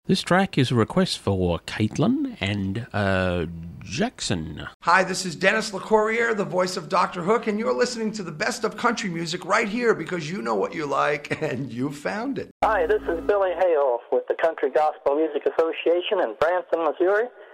This track is a request for Caitlin and Jackson. Hi, this is Dennis LeCourrier, the voice of Dr. Hook, and you're listening to the best of country music right here because you know what you like and you found it. Hi, this is Billy Hale with the Country Gospel Music Association in Branson, Missouri.